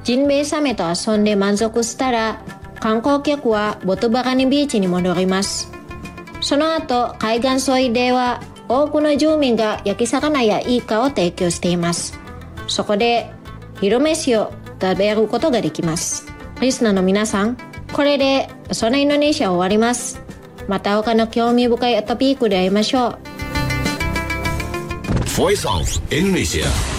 ジンベエサメと遊んで満足したら、観光客はボトバカニビーチに戻ります。その後、海岸沿いでは多くの住民が焼き魚やイカを提供しています。そこで昼飯を食べることができます。リスナーの皆さん、これでそのインドネシア終わります。また他の興味深いトピックで会いましょう。 Voice of Indonesia